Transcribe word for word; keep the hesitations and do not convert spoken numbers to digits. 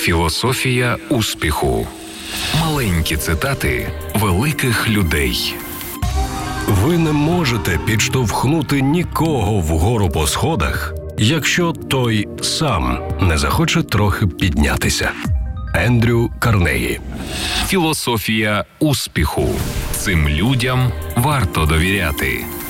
Філософія успіху. Маленькі цитати великих людей. Ви не можете підштовхнути нікого вгору по сходах, якщо той сам не захоче трохи піднятися. Ендрю Карнегі. Філософія успіху. Цим людям варто довіряти.